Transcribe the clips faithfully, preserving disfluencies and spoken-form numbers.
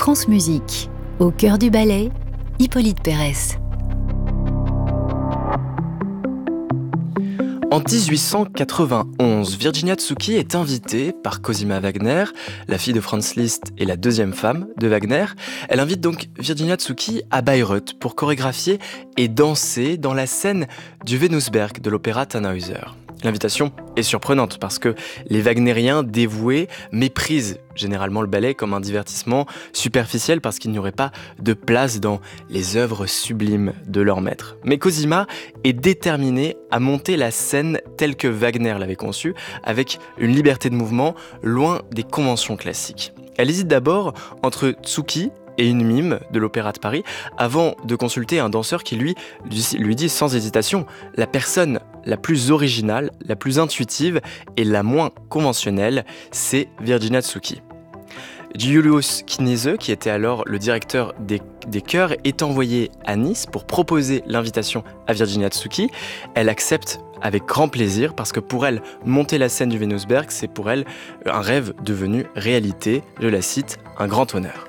France Musique, au cœur du ballet, Hippolyte Pérez. En dix-huit cent quatre-vingt-onze, Virginia Tsuki est invitée par Cosima Wagner, la fille de Franz Liszt et la deuxième femme de Wagner. Elle invite donc Virginia Tsuki à Bayreuth pour chorégraphier et danser dans la scène du Venusberg de l'opéra Tannhäuser. L'invitation est surprenante parce que les wagnériens dévoués méprisent généralement le ballet comme un divertissement superficiel parce qu'il n'y aurait pas de place dans les œuvres sublimes de leur maître. Mais Cosima est déterminée à monter la scène telle que Wagner l'avait conçue, avec une liberté de mouvement loin des conventions classiques. Elle hésite d'abord entre Tsuki et une mime de l'Opéra de Paris, avant de consulter un danseur qui lui, lui dit sans hésitation « La personne la plus originale, la plus intuitive et la moins conventionnelle, c'est Virginia Tsuki ». Julius Knise, qui était alors le directeur des, des chœurs, est envoyé à Nice pour proposer l'invitation à Virginia Tsuki. Elle accepte avec grand plaisir parce que pour elle, monter la scène du Venusberg, c'est pour elle un rêve devenu réalité. Je la cite, un grand honneur.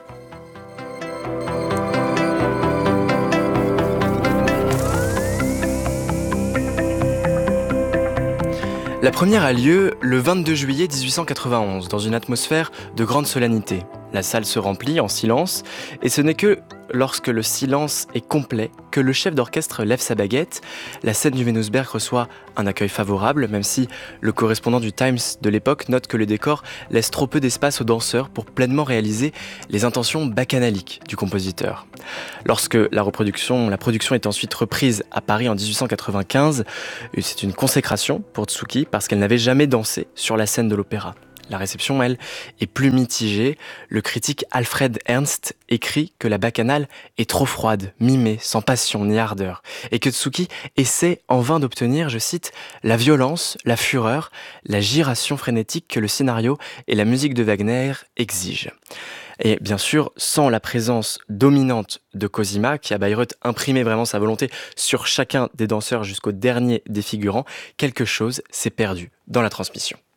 La première a lieu le vingt-deux juillet dix-huit cent quatre-vingt-onze, dans une atmosphère de grande solennité. La salle se remplit en silence, et ce n'est que lorsque le silence est complet que le chef d'orchestre lève sa baguette. La scène du Venusberg reçoit un accueil favorable, même si le correspondant du Times de l'époque note que le décor laisse trop peu d'espace aux danseurs pour pleinement réaliser les intentions bacchanaliques du compositeur. Lorsque la reproduction, la production est ensuite reprise à Paris en dix-huit cent quatre-vingt-quinze, c'est une consécration pour Tsuki parce qu'elle n'avait jamais dansé sur la scène de l'opéra. La réception, elle, est plus mitigée. Le critique Alfred Ernst écrit que la bacchanale est trop froide, mimée, sans passion ni ardeur, et que Tsuki essaie en vain d'obtenir, je cite, la violence, la fureur, la giration frénétique que le scénario et la musique de Wagner exigent. Et bien sûr, sans la présence dominante de Cosima, qui à Bayreuth imprimait vraiment sa volonté sur chacun des danseurs jusqu'au dernier des figurants, quelque chose s'est perdu dans la transmission.